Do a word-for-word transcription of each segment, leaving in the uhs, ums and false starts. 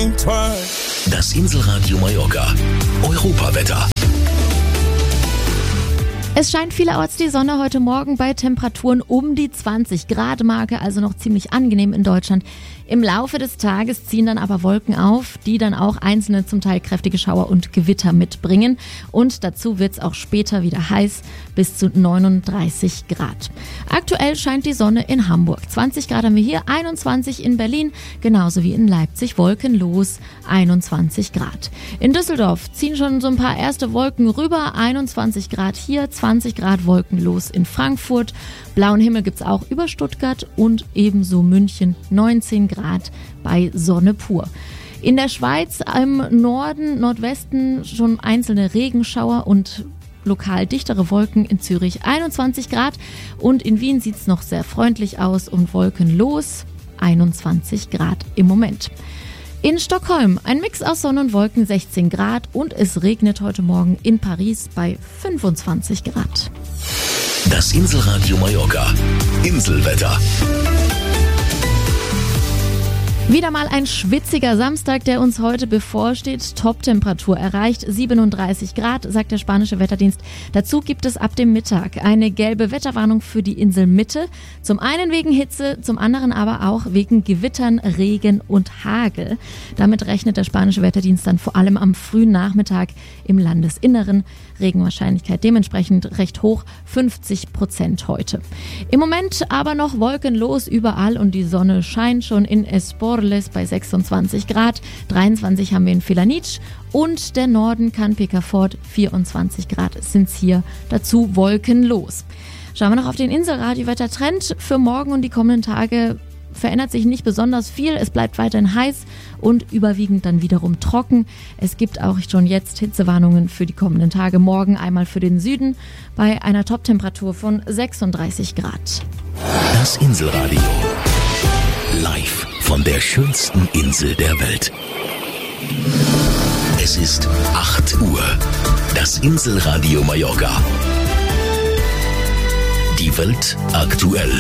twine. Das Inselradio Mallorca. Europawetter. Es scheint vielerorts die Sonne heute Morgen bei Temperaturen um die zwanzig Grad Marke, also noch ziemlich angenehm in Deutschland. Im Laufe des Tages ziehen dann aber Wolken auf, die dann auch einzelne zum Teil kräftige Schauer und Gewitter mitbringen. Und dazu wird es auch später wieder heiß, bis zu neununddreißig Grad. Aktuell scheint die Sonne in Hamburg. zwanzig Grad haben wir hier, einundzwanzig in Berlin, genauso wie in Leipzig, wolkenlos, einundzwanzig Grad. In Düsseldorf ziehen schon so ein paar erste Wolken rüber, einundzwanzig Grad hier, zwanzig Grad wolkenlos in Frankfurt. Blauen Himmel gibt's auch über Stuttgart und ebenso München, neunzehn Grad bei Sonne pur. In der Schweiz im Norden, Nordwesten schon einzelne Regenschauer und lokal dichtere Wolken, in Zürich einundzwanzig Grad und in Wien sieht's noch sehr freundlich aus und wolkenlos, einundzwanzig Grad im Moment. In Stockholm ein Mix aus Sonne und Wolken, sechzehn Grad und es regnet heute Morgen in Paris bei fünfundzwanzig Grad. Das Inselradio Mallorca. Inselwetter. Wieder mal ein schwitziger Samstag, der uns heute bevorsteht. Toptemperatur erreicht siebenunddreißig Grad, sagt der spanische Wetterdienst. Dazu gibt es ab dem Mittag eine gelbe Wetterwarnung für die Insel Mitte. Zum einen wegen Hitze, zum anderen aber auch wegen Gewittern, Regen und Hagel. Damit rechnet der spanische Wetterdienst dann vor allem am frühen Nachmittag im Landesinneren. Regenwahrscheinlichkeit dementsprechend recht hoch, fünfzig Prozent heute. Im Moment aber noch wolkenlos überall und die Sonne scheint schon in Esporles bei sechsundzwanzig Grad, dreiundzwanzig haben wir in Felanitsch und der Norden kann Picafort, vierundzwanzig Grad sind's hier, dazu wolkenlos. Schauen wir noch auf den Inselradio-Wettertrend für morgen und die kommenden Tage. Verändert sich nicht besonders viel, es bleibt weiterhin heiß und überwiegend dann wiederum trocken. Es gibt auch schon jetzt Hitzewarnungen für die kommenden Tage. Morgen einmal für den Süden bei einer Toptemperatur von sechsunddreißig Grad. Das Inselradio. Live von der schönsten Insel der Welt. Es ist acht Uhr. Das Inselradio Mallorca. Die Welt aktuell.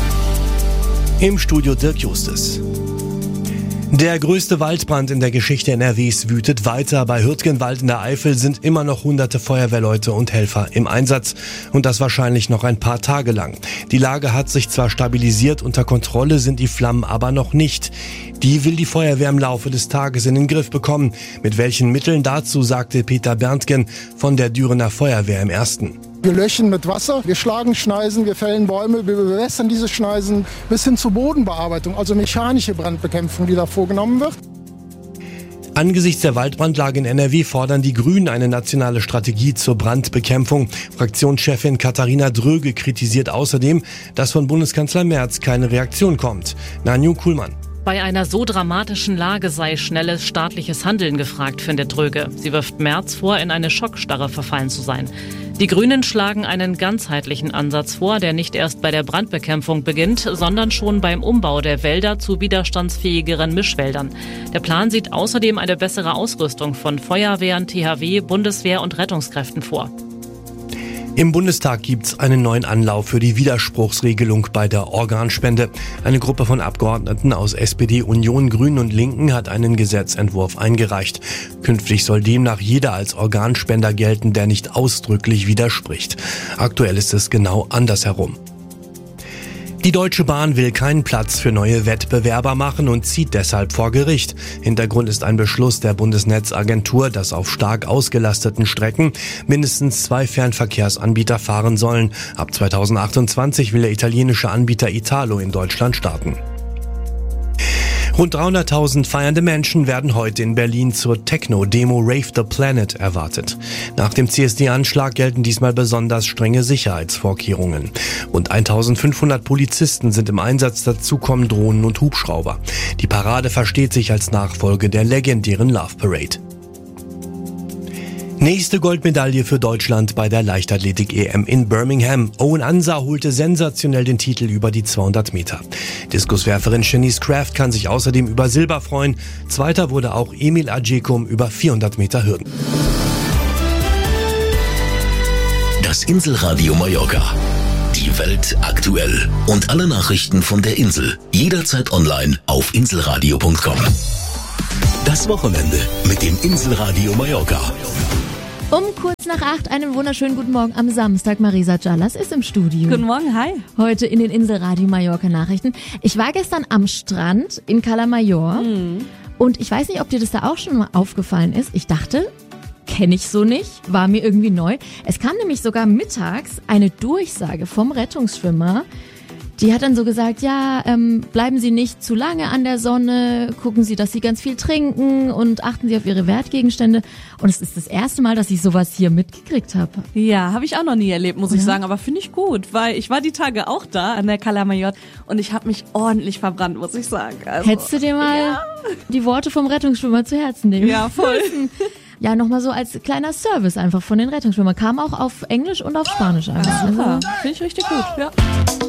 Im Studio Dirk Justus. Der größte Waldbrand in der Geschichte N R Ws wütet weiter. Bei Hürtgenwald in der Eifel sind immer noch hunderte Feuerwehrleute und Helfer im Einsatz und das wahrscheinlich noch ein paar Tage lang. Die Lage hat sich zwar stabilisiert, unter Kontrolle sind die Flammen aber noch nicht. Die will die Feuerwehr im Laufe des Tages in den Griff bekommen. Mit welchen Mitteln dazu, sagte Peter Berntgen von der Dürener Feuerwehr im Ersten. Wir löschen mit Wasser, wir schlagen Schneisen, wir fällen Bäume, wir bewässern diese Schneisen bis hin zur Bodenbearbeitung, also mechanische Brandbekämpfung, die da vorgenommen wird. Angesichts der Waldbrandlage in N R W fordern die Grünen eine nationale Strategie zur Brandbekämpfung. Fraktionschefin Katharina Dröge kritisiert außerdem, dass von Bundeskanzler Merz keine Reaktion kommt. Nanju Kuhlmann. Bei einer so dramatischen Lage sei schnelles staatliches Handeln gefragt, findet Dröge. Sie wirft Merz vor, in eine Schockstarre verfallen zu sein. Die Grünen schlagen einen ganzheitlichen Ansatz vor, der nicht erst bei der Brandbekämpfung beginnt, sondern schon beim Umbau der Wälder zu widerstandsfähigeren Mischwäldern. Der Plan sieht außerdem eine bessere Ausrüstung von Feuerwehren, T H W, Bundeswehr und Rettungskräften vor. Im Bundestag gibt's einen neuen Anlauf für die Widerspruchsregelung bei der Organspende. Eine Gruppe von Abgeordneten aus S P D, Union, Grünen und Linken hat einen Gesetzentwurf eingereicht. Künftig soll demnach jeder als Organspender gelten, der nicht ausdrücklich widerspricht. Aktuell ist es genau andersherum. Die Deutsche Bahn will keinen Platz für neue Wettbewerber machen und zieht deshalb vor Gericht. Hintergrund ist ein Beschluss der Bundesnetzagentur, dass auf stark ausgelasteten Strecken mindestens zwei Fernverkehrsanbieter fahren sollen. Ab zweitausendachtundzwanzig will der italienische Anbieter Italo in Deutschland starten. Rund dreihunderttausend feiernde Menschen werden heute in Berlin zur Techno-Demo Rave the Planet erwartet. Nach dem C S D-Anschlag gelten diesmal besonders strenge Sicherheitsvorkehrungen. Rund eintausendfünfhundert Polizisten sind im Einsatz, dazu kommen Drohnen und Hubschrauber. Die Parade versteht sich als Nachfolge der legendären Love Parade. Nächste Goldmedaille für Deutschland bei der Leichtathletik-E M in Birmingham. Owen Ansah holte sensationell den Titel über die zweihundert Meter. Diskuswerferin Shanice Kraft kann sich außerdem über Silber freuen. Zweiter wurde auch Emil Ajekum über vierhundert Meter Hürden. Das Inselradio Mallorca. Die Welt aktuell. Und alle Nachrichten von der Insel. Jederzeit online auf inselradio punkt com. Das Wochenende mit dem Inselradio Mallorca. Um kurz nach acht, einen wunderschönen guten Morgen am Samstag. Marisa Callas ist im Studio. Guten Morgen, hi. Heute in den Inselradio Mallorca Nachrichten. Ich war gestern am Strand in Cala Major mhm. und ich weiß nicht, ob dir das da auch schon mal aufgefallen ist. Ich dachte, kenne ich so nicht, war mir irgendwie neu. Es kam nämlich sogar mittags eine Durchsage vom Rettungsschwimmer. Die hat dann so gesagt, ja, ähm, bleiben Sie nicht zu lange an der Sonne, gucken Sie, dass Sie ganz viel trinken und achten Sie auf Ihre Wertgegenstände. Und es ist das erste Mal, dass ich sowas hier mitgekriegt habe. Ja, habe ich auch noch nie erlebt, muss ja. ich sagen, aber finde ich gut, weil ich war die Tage auch da an der Cala Major und ich habe mich ordentlich verbrannt, muss ich sagen. Also, hättest du dir mal ja. die Worte vom Rettungsschwimmer zu Herzen nehmen? Ja, voll. Ja, nochmal so als kleiner Service einfach von den Rettungsschwimmern. Kam auch auf Englisch und auf Spanisch einfach. Ja, super. Finde ich richtig gut, ja.